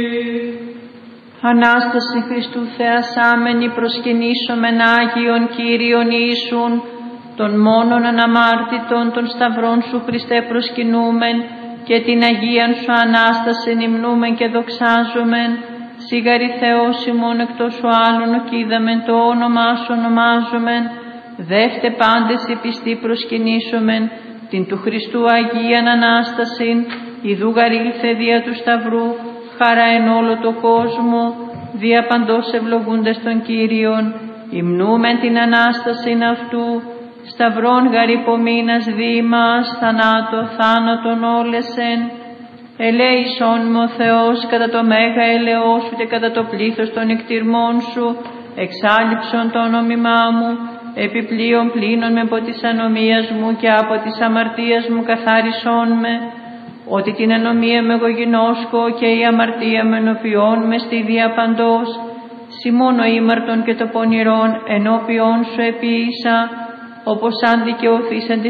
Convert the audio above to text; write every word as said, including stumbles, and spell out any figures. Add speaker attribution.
Speaker 1: Ανάσταση Χριστού Θεασάμενη προσκυνήσομεν Άγιον Κύριον Ιησούν, των μόνον αναμάρτητων των σταυρών Σου Χριστέ προσκυνούμεν, και την Αγίαν Σου Ανάστασεν υμνούμεν και δοξάζομεν. Σιγαρη Θεός ημών εκτός ο άλλων οκείδαμεν, το όνομά Σου ονομάζομεν. Δεύτε πάντες οι πιστοί προσκυνήσομεν, την του Χριστού Αγίαν Ανάστασιν, ιδού γαρ ήλθε δια του Σταυρού, χαρά εν όλο το κόσμο, δια παντός ευλογούντες των Κύριων, υμνούμεν την Ανάστασιν αυτού, σταυρών γαρ υπομείνας δήμας, θανάτω θάνατον όλεσεν. Ελέησόν με ο Θεός κατά το μέγα ελαιό Σου και κατά το πλήθος των εκτιρμών Σου, εξάλληψον το όνομά μου, επιπλέον πλήνων με από της ανομίας μου και από της αμαρτίας μου καθάρισόν με, ότι την ανομία με εγώ γινώσκω και η αμαρτία με ενωπιών με στη διαπαντός, σημώνω ήμαρτον και το πονηρόν ενώπιον Σου επίησα, όπως αν δικαιωθείς εν τη